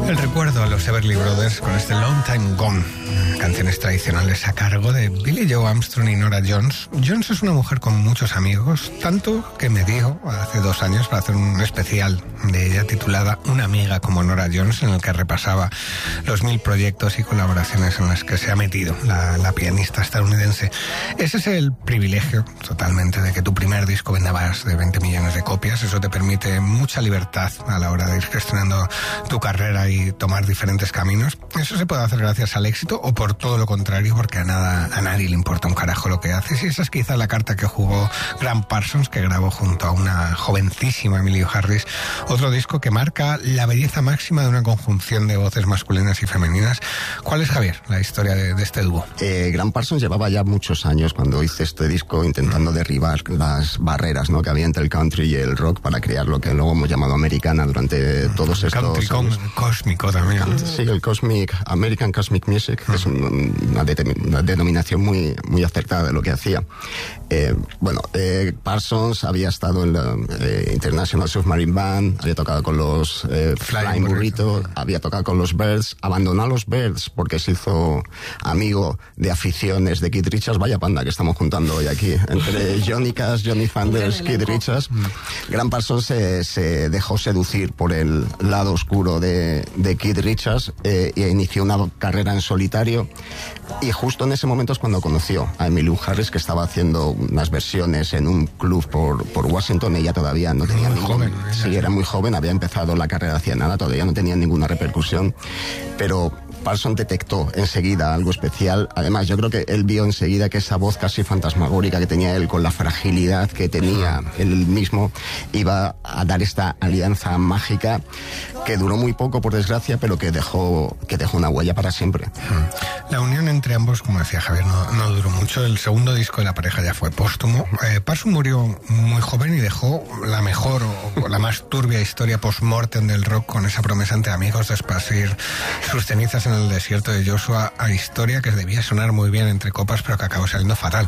El recuerdo a los Everly Brothers con este Long Time Gone, canciones tradicionales a cargo de Billie Joe Armstrong y Norah Jones. Jones es una mujer con muchos amigos, tanto que me dijo hace 2 años para hacer un especial de ella titulada Una amiga como Norah Jones, en el que repasaba los 1000 proyectos y colaboraciones en las que se ha metido la pianista estadounidense. Ese es el privilegio totalmente de que tu primer disco venda más de 20 millones de copias. Eso te permite mucha libertad a la hora de ir gestionando tu carrera y tomar diferentes caminos. Eso se puede hacer gracias al éxito o por todo lo contrario, porque a nadie le importa un carajo lo que haces. Y esa es quizá la carta que jugó Gram Parsons, que grabó junto a una jovencísima Emily Harris otro disco que marca la belleza máxima de una conjunción de voces masculinas y femeninas. ¿Cuál es, Javier, la historia de este dúo? Gram Parsons llevaba ya muchos años cuando hice este disco intentando derribar las barreras, ¿no?, que había entre el country y el rock para crear lo que luego hemos llamado americana durante todos estos años. Cósmico también. Sí, el American Cosmic Music, es una denominación muy acertada de lo que hacía. Parsons había estado en la International Submarine Band, había tocado con los Flying Burrito, había tocado con los Byrds, abandonó a los Byrds porque se hizo amigo de aficiones de Keith Richards. Vaya panda que estamos juntando hoy aquí, entre Johnny Cash, Johnny Thunders, Keith Richards. Gram Parsons se dejó seducir por el lado oscuro de Keith Richards e inició una carrera en solitario, y justo en ese momento es cuando conoció a Emily Harris, que estaba haciendo unas versiones en un club por Washington. Ella todavía no tenía era muy joven, había empezado la carrera hacía nada, todavía no tenía ninguna repercusión, pero Parsons detectó enseguida algo especial. Además, yo creo que él vio enseguida que esa voz casi fantasmagórica que tenía él, con la fragilidad que tenía él mismo, iba a dar esta alianza mágica que duró muy poco, por desgracia, pero que dejó una huella para siempre. La unión entre ambos, como decía Javier, no duró mucho. El segundo disco de la pareja ya fue póstumo. Parsons murió muy joven y dejó la mejor o la más turbia historia post-mortem del rock, con esa promesa entre amigos de esparcir sus cenizas en el desierto de Joshua, a historia que debía sonar muy bien entre copas, pero que acabó saliendo fatal.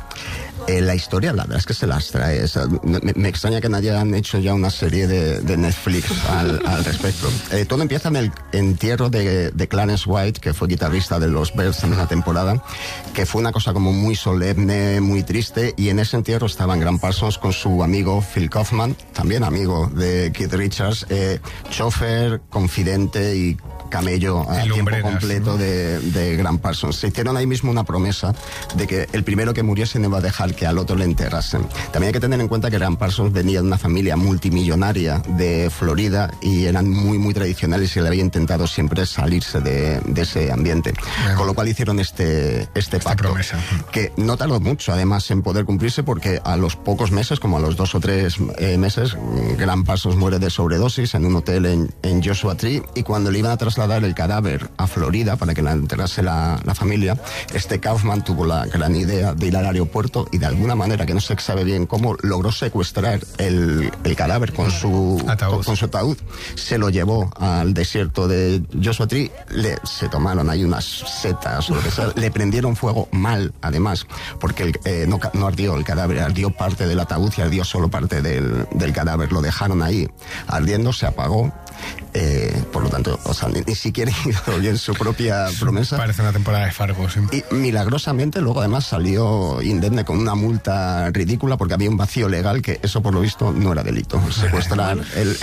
La historia, la verdad es que se las trae. Me extraña que no hayan hecho ya una serie de Netflix al respecto. Todo empieza en el entierro de Clarence White, que fue guitarrista de los Byrds en esa temporada, que fue una cosa como muy solemne, muy triste, y en ese entierro estaban Gram Parsons con su amigo Phil Kaufman, también amigo de Keith Richards, chofer, confidente y camello a tiempo completo de Gram Parsons. Se hicieron ahí mismo una promesa de que el primero que muriese no iba a dejar que al otro le enterrasen. También hay que tener en cuenta que Gram Parsons venía de una familia multimillonaria de Florida y eran muy tradicionales, y le había intentado siempre salirse de ese ambiente. Con lo cual hicieron este pacto, promesa, que no tardó mucho además en poder cumplirse, porque a los pocos meses, como a los 2 o 3 meses, Gram Parsons muere de sobredosis en un hotel en Joshua Tree, y cuando le iban a trasladar el cadáver a Florida para que la enterrase la familia, Kaufman tuvo la gran idea de ir al aeropuerto y de alguna manera, que no se sabe bien cómo, logró secuestrar el cadáver con su ataúd, se lo llevó al desierto de Joshua Tree, se tomaron ahí unas setas o lo que sea, le prendieron fuego mal, además, porque no ardió el cadáver, ardió parte del ataúd y ardió solo parte del cadáver, lo dejaron ahí ardiendo, se apagó. Por lo tanto, ni siquiera hizo bien su propia promesa. Parece una temporada de Fargo, sí. Y milagrosamente luego además salió indemne con una multa ridícula, porque había un vacío legal, que eso por lo visto no era delito. Secuestrar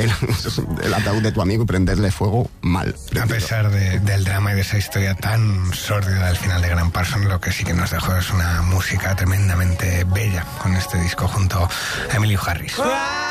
el ataúd de tu amigo y prenderle fuego, mal. A pesar del drama y de esa historia tan sórdida al final de Gram Parsons, lo que sí que nos dejó es una música tremendamente bella con este disco junto a Emily Harris.